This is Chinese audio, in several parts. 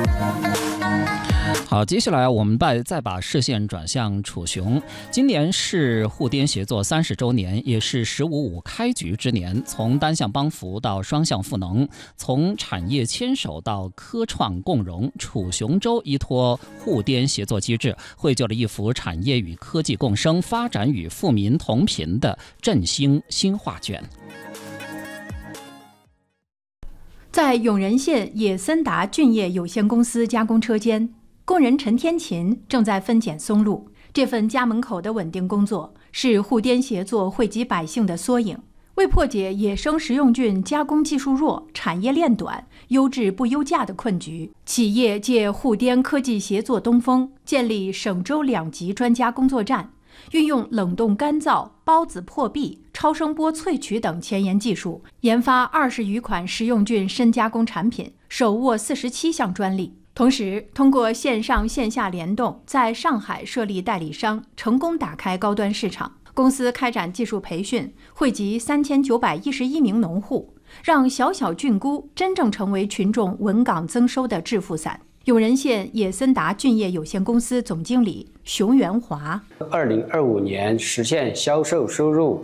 好，接下来我们再把视线转向楚雄。今年是沪滇协作30周年，也是“15.5”开局之年。从单向帮扶到双向赋能，从产业牵手到科创共融，楚雄州依托沪滇协作机制，绘就了一幅产业与科技共生、发展与富民同频的振兴新画卷。 在永仁县野森达菌业有限公司加工车间，工人陈天琴正在分拣松露。这份家门口的稳定工作是沪滇协作惠及百姓的缩影。为破解野生食用菌加工技术弱、产业链短、优质不优价的困局，企业借沪滇科技协作东风，建立省州2级专家工作站，运用冷冻干燥、孢子破壁、超声波萃取等前沿技术，研发20余款食用菌深加工产品，手握47项专利。同时，通过线上线下联动，在上海设立代理商，成功打开高端市场。公司开展技术培训，惠及3911名农户，让小小菌菇真正成为群众稳岗增收的致富伞。永仁县野森达菌业有限公司总经理熊元华 ：2025年实现销售收入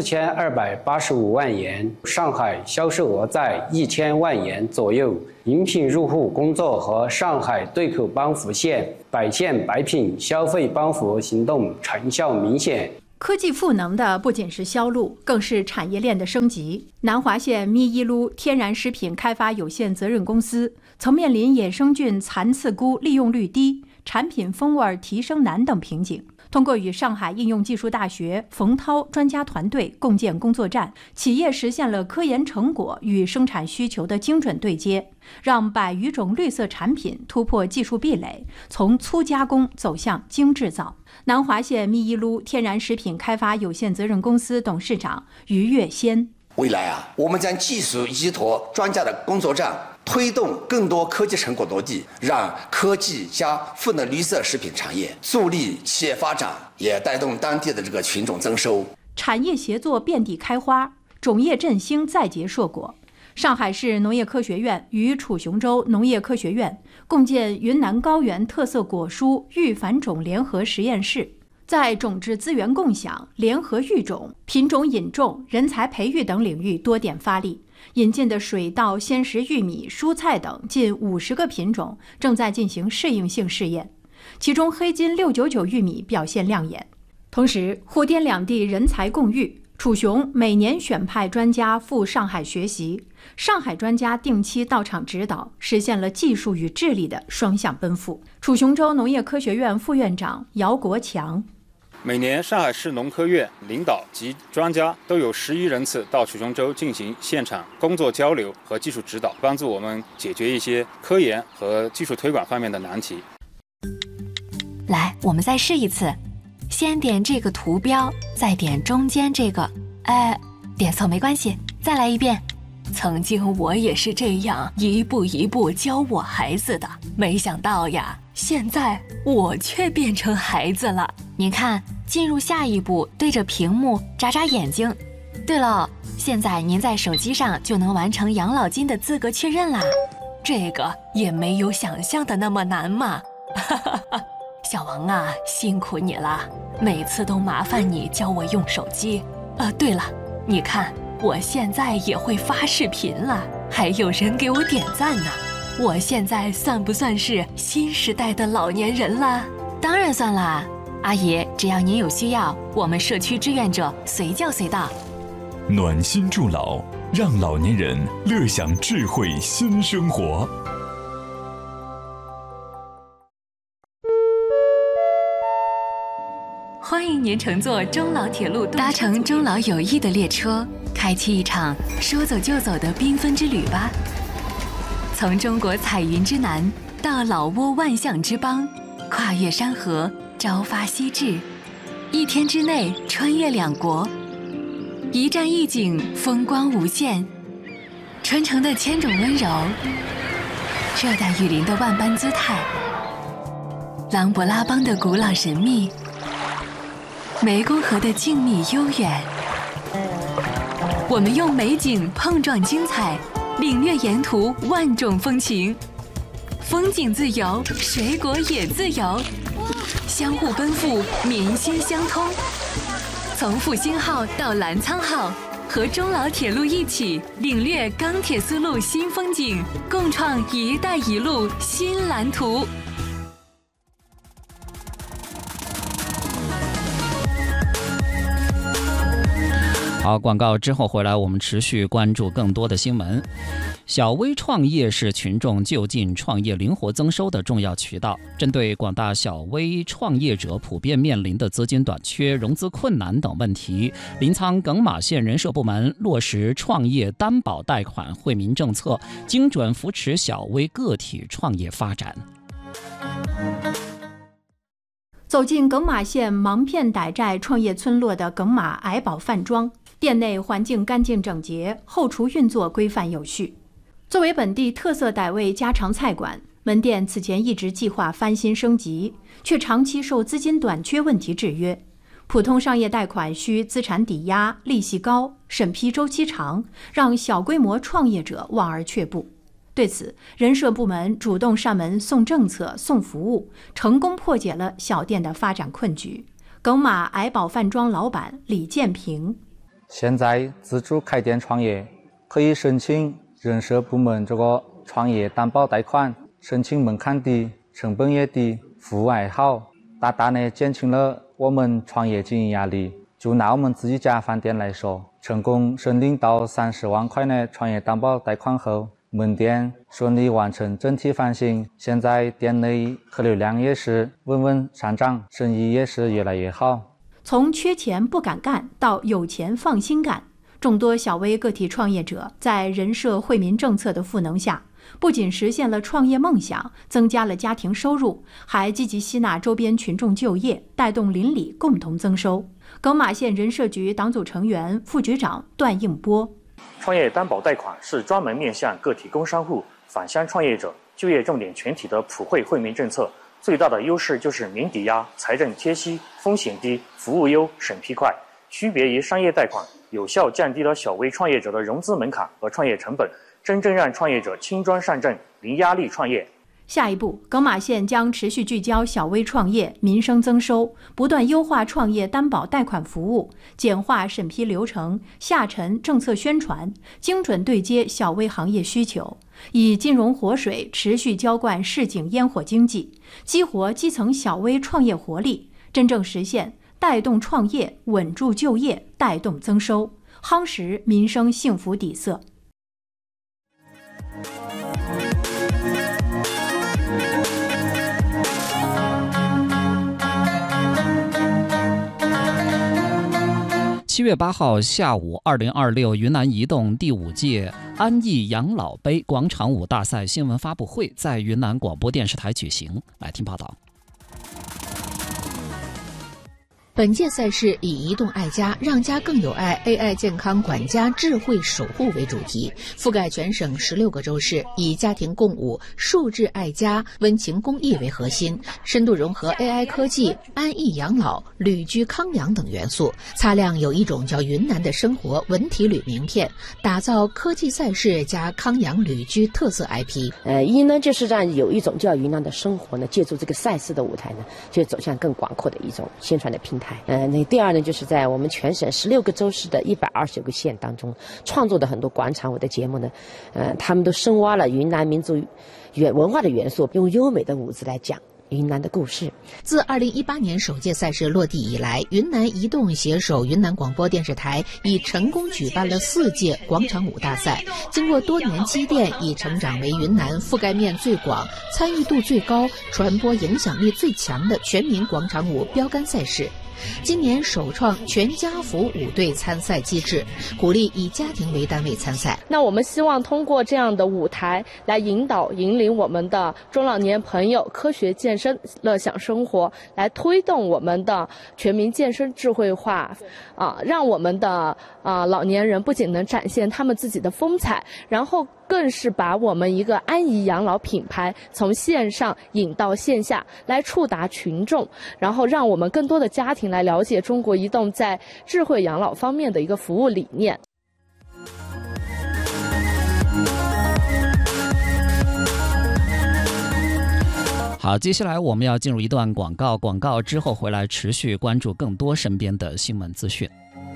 4285万元，上海销售额在1000万元左右。饮品入户工作和上海对口帮扶线百县百品消费帮扶行动成效明显。 科技赋能的不仅是销路，更是产业链的升级。南华县咪一撸天然食品开发有限责任公司曾面临野生菌残刺菇利用率低、产品风味提升难等瓶颈。通过与上海应用技术大学冯涛专家团队共建工作站，企业实现了科研成果与生产需求的精准对接，让100余种绿色产品突破技术壁垒，从粗加工走向精制造。南华县咪一撸天然食品开发有限责任公司董事长于月仙： 未来我们将继续依托专家的工作站，推动更多科技成果落地，让科技加赋能绿色食品产业，助力企业发展，也带动当地的这个群众增收。 产业协作遍地开花，种业振兴再结硕果。上海市农业科学院与楚雄州农业科学院共建云南高原特色果蔬育繁种联合实验室，在种质资源共享、联合育种、品种引种、人才培育等领域多点发力。引进的水稻、鲜食玉米、蔬菜等近50个品种正在进行适应性试验，其中黑金699玉米表现亮眼。同时，沪滇两地人才共育，楚雄每年选派专家赴上海学习，上海专家定期到场指导，实现了技术与智力的双向奔赴。楚雄州农业科学院副院长姚国强： 每年上海市农科院领导及专家都有10余人次到楚雄州进行现场工作交流和技术指导，帮助我们解决一些科研和技术推广方面的难题。 来，我们再试一次，先点这个图标，再点中间这个，点错没关系，再来一遍。曾经我也是这样一步一步教我孩子的，没想到呀，现在我却变成孩子了。您看，进入下一步，对着屏幕眨眨眼睛。对了，现在您在手机上就能完成养老金的资格确认啦。这个也没有想象的那么难嘛。小王啊，辛苦你了，每次都麻烦你教我用手机。对了，你看我现在也会发视频了，还有人给我点赞呢。我现在算不算是新时代的老年人了？当然算啦，阿姨，只要您有需要，我们社区志愿者随叫随到。 暖心助老，让老年人乐享智慧新生活。 欢迎您乘坐中老铁路，搭乘中老友谊的列车，开启一场说走就走的缤纷之旅吧。从中国彩云之南到老挝万象之邦，跨越山河，朝发夕至，1天之内穿越2国，一站一景，风光无限。春城的千种温柔，热带雨林的万般姿态，琅勃拉邦的古老神秘，湄公河的静谧悠远。我们用美景碰撞精彩，领略沿途万种风情。 风景自由，水果也自由，相互奔赴，民心相通。从复兴号到澜沧号，和中老铁路一起领略钢铁丝路新风景，共创“一带一路”新蓝图。 好，广告之后回来，我们持续关注更多的新闻。小微创业是群众就近创业、灵活增收的重要渠道。针对广大小微创业者普遍面临的资金短缺、融资困难等问题，临沧耿马县人社部门落实创业担保贷款惠民政策，精准扶持小微个体创业发展。 走进耿马县芒片傣寨创业村落的耿马矮宝饭庄，店内环境干净整洁，后厨运作规范有序。作为本地特色傣味家常菜馆，门店此前一直计划翻新升级，却长期受资金短缺问题制约。普通商业贷款需资产抵押，利息高，审批周期长，让小规模创业者望而却步。对此，人社部门主动上门送政策、送服务，成功破解了小店的发展困局。耿马矮宝饭庄老板李建平： 现在自主开店创业，可以申请人社部门这个创业担保贷款，申请门槛低，成本也低，服务还好，大大的减轻了我们创业经营压力。就拿我们自己家饭店来说，成功申领到30万块的创业担保贷款后，门店顺利完成整体翻新，现在店内客流量也是稳稳上涨，生意也是越来越好。 从缺钱不敢干到有钱放心干，众多小微个体创业者在人社惠民政策的赋能下，不仅实现了创业梦想，增加了家庭收入，还积极吸纳周边群众就业，带动邻里共同增收。耿马县人社局党组成员、副局长段应波： 创业担保贷款是专门面向个体工商户、返乡创业者、就业重点群体的普惠惠民政策。最大的优势就是免抵押、财政贴息、风险低、服务优、审批快。区别于商业贷款，有效降低了小微创业者的融资门槛和创业成本，真正让创业者轻装上阵、零压力创业。 下一步，耿马县将持续聚焦小微创业、民生增收，不断优化创业担保贷款服务，简化审批流程，下沉政策宣传，精准对接小微行业需求，以金融活水持续浇灌市井烟火经济，激活基层小微创业活力，真正实现带动创业、稳住就业、带动增收，夯实民生幸福底色。 7月8号下午，2026云南移动第5届安逸养老杯广场舞大赛新闻发布会在云南广播电视台举行。来听报道。 本届赛事以移动爱家，让家更有爱 AI 健康管家智慧守护为主题，覆盖全省16个州市，以家庭共舞、数字爱家、温情公益为核心，深度融合 AI 科技、安逸养老、旅居康养等元素，擦亮有一种叫云南的生活文体旅名片，打造科技赛事加康养旅居特色 IP。 一呢，就是让有一种叫云南的生活呢，借助这个赛事的舞台呢，就走向更广阔的一种宣传的平台。那第二呢，就是在我们全省16个州市的129个县当中创作的很多广场舞的节目呢，他们都深挖了云南民族文化的元素，用优美的舞姿来讲云南的故事。 自2018年首届赛事落地以来，云南移动携手云南广播电视台已成功举办了4届广场舞大赛，经过多年积淀，已成长为云南覆盖面最广、参与度最高、传播影响力最强的全民广场舞标杆赛事。今年首创全家福舞队参赛机制，鼓励以家庭为单位参赛。 那我们希望通过这样的舞台来引领我们的中老年朋友科学健身、乐享生活，来推动我们的全民健身智慧化，让我们的老年人不仅能展现他们自己的风采，然后更是把我们一个安逸养老品牌从线上引到线下，来触达群众，然后让我们更多的家庭来了解中国移动在智慧养老方面的一个服务理念。 好，接下来我们要进入一段广告，广告之后回来持续关注更多身边的新闻资讯。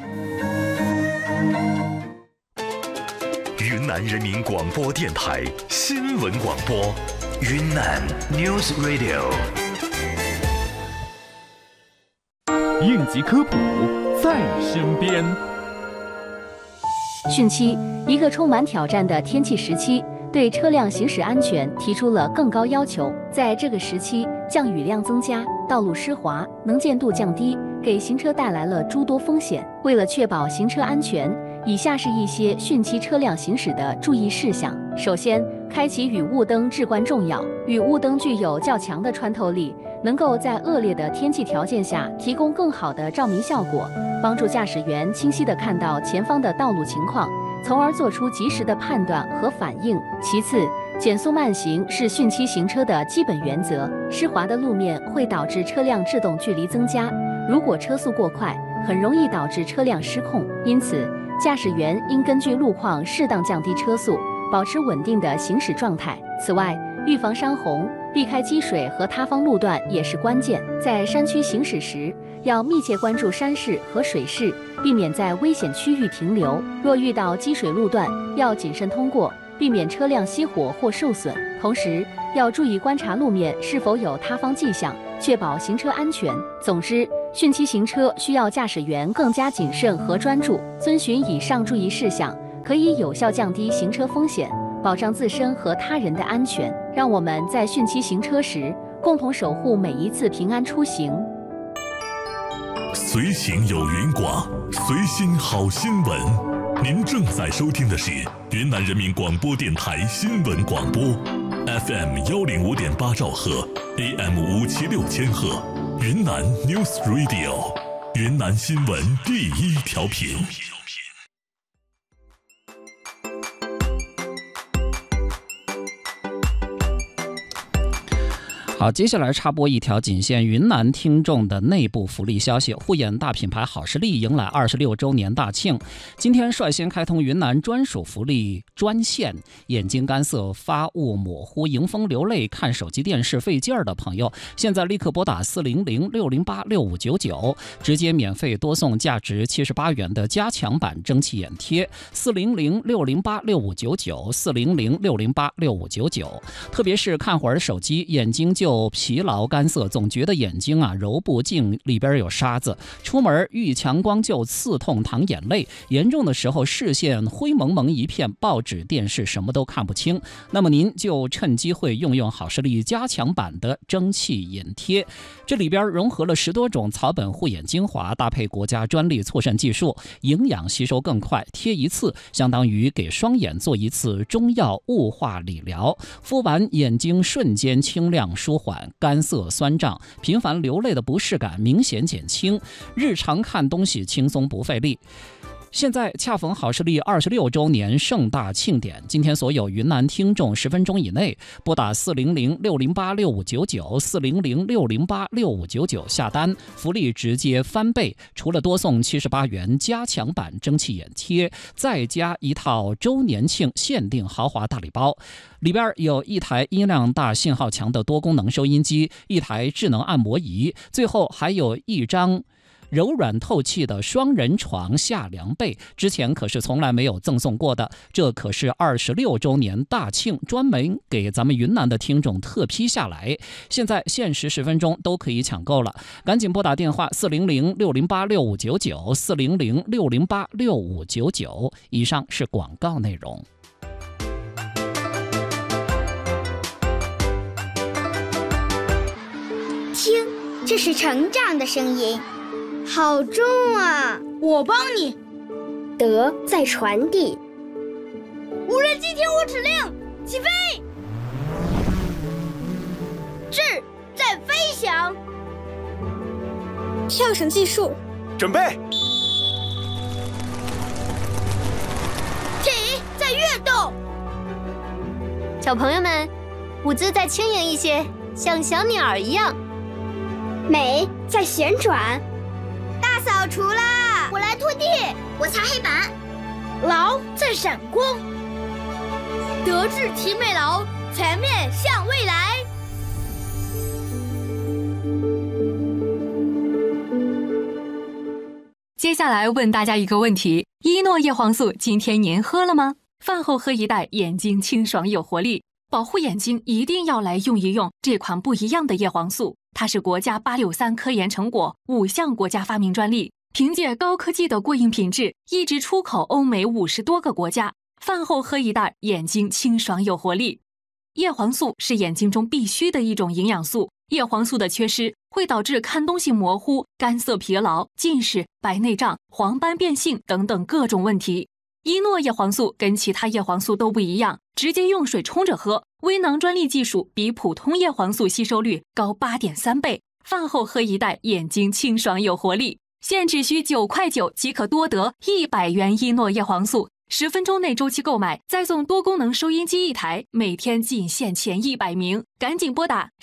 云南人民广播电台新闻广播，云南 News Radio。 应急科普在身边。 汛期，一个充满挑战的天气时期，对车辆行驶安全提出了更高要求。在这个时期，降雨量增加，道路湿滑，能见度降低，给行车带来了诸多风险。为了确保行车安全，以下是一些汛期车辆行驶的注意事项。首先，开启雨雾灯至关重要。雨雾灯具有较强的穿透力，能够在恶劣的天气条件下提供更好的照明效果，帮助驾驶员清晰地看到前方的道路情况，从而做出及时的判断和反应。其次，减速慢行是汛期行车的基本原则。湿滑的路面会导致车辆制动距离增加，如果车速过快，很容易导致车辆失控。因此，驾驶员应根据路况适当降低车速，保持稳定的行驶状态。此外，预防山洪，避开积水和塌方路段也是关键。在山区行驶时，要密切关注山势和水势，避免在危险区域停留。若遇到积水路段，要谨慎通过，避免车辆熄火或受损。同时，要注意观察路面是否有塌方迹象，确保行车安全。总之，汛期行车需要驾驶员更加谨慎和专注，遵循以上注意事项，可以有效降低行车风险，保障自身和他人的安全。让我们在汛期行车时，共同守护每一次平安出行。 随行有云广，随心好新闻。您正在收听的是云南人民广播电台新闻广播 ，FM 105.8兆赫 ，AM 576千赫，云南 News Radio， 云南新闻第一调频。 好，接下来插播一条仅限云南听众的内部福利消息。护眼大品牌好视力迎来26周年大庆，今天率先开通云南专属福利专线。眼睛干涩、发物模糊、迎风流泪、看手机电视费劲儿的朋友，现在立刻拨打400-608-6599，直接免费多送价值78元的加强版蒸汽眼贴。400-608-6599 400-608-6599。特别是看会儿手机，眼睛就疲劳干涩，总觉得眼睛揉不净，里边有沙子，出门遇强光就刺痛淌眼泪，严重的时候视线灰蒙蒙一片，报纸电视什么都看不清。那么您就趁机会用好视力加强版的蒸汽眼贴，这里边融合了10多种草本护眼精华，搭配国家专利错渗技术，营养吸收更快，贴一次相当于给双眼做一次中药雾化理疗，敷完眼睛瞬间清亮舒缓，干涩酸胀、频繁流泪的不适感明显减轻，日常看东西轻松不费力。现在恰逢好视力26周年盛大庆典，今天所有云南听众10分钟以内拨打400-608-6599 400-608-6599下单，福利直接翻倍，除了多送78元加强版蒸汽眼贴，再加一套周年庆限定豪华大礼包，里边有一台音量大、信号强的多功能收音机，一台智能按摩仪，最后还有一张柔软透气的双人床下凉被，之前可是从来没有赠送过的，这可是26周年大庆专门给咱们云南的听众特批下来，现在限时10分钟都可以抢购了，赶紧拨打电话400-608-6599 400-608-6599。以上是广告内容。 听，这是成长的声音。好重啊！我帮你。德在传递。无人机听我指令，起飞。智在飞翔。跳绳技术， 准备。 体在跃动。 小朋友们，舞姿再轻盈一些，像小鸟一样。 美在旋转。大扫除啦！我来拖地，我擦黑板。劳在闪光。德智体美劳，全面向未来。 下来问大家一个问题：依诺叶黄素今天您喝了吗？饭后喝一袋，眼睛清爽有活力。保护眼睛一定要来用一用这款不一样的叶黄素，它是国家863科研成果，5项国家发明专利，凭借高科技的过硬品质，一直出口欧美50多个国家。饭后喝一袋，眼睛清爽有活力。叶黄素是眼睛中必须的一种营养素，叶黄素的缺失会导致看东西模糊、干涩疲劳、近视、白内障、黄斑变性等等各种问题。依诺叶黄素跟其他叶黄素都不一样，直接用水冲着喝，微囊专利技术比普通叶黄素吸收率高8.3倍。饭后喝一袋，眼睛清爽有活力。现只需9.9块即可多得100元依诺叶黄素，10分钟内周期购买，再送多功能收音机1台，每天仅限前100名，赶紧拨打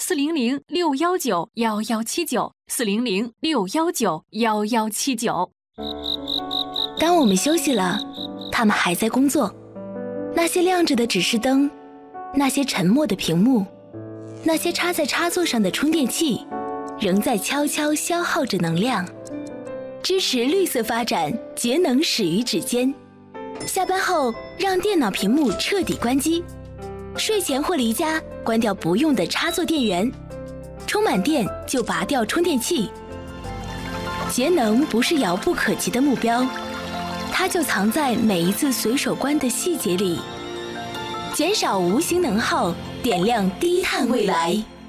400-619-1179，400-619-1179。 当我们休息了，他们还在工作。那些亮着的指示灯，那些沉默的屏幕，那些插在插座上的充电器，仍在悄悄消耗着能量。支持绿色发展，节能始于指尖。下班后，让电脑屏幕彻底关机。睡前或离家，关掉不用的插座电源。充满电就拔掉充电器。节能不是遥不可及的目标，它就藏在每一次随手关的细节里。减少无形能耗，点亮低碳未来。